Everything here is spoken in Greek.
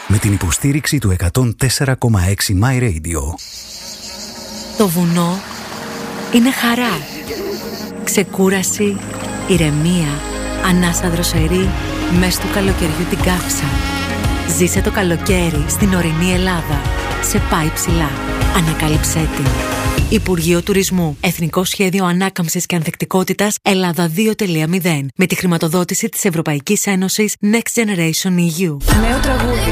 Με την υποστήριξη του 104,6 My Radio. Το βουνό είναι χαρά, ξεκούραση, ηρεμία, ανάσα δροσερή, μες του καλοκαιριού την καύσα. Ζήσε το καλοκαίρι στην ορεινή Ελλάδα. Σε πάει ψηλά. Ανακάλυψέ την. Υπουργείο Τουρισμού. Εθνικό Σχέδιο Ανάκαμψης και Ανθεκτικότητας Ελλάδα 2.0. Με τη χρηματοδότηση της Ευρωπαϊκής Ένωσης Next Generation EU. Νέο τραγούδι.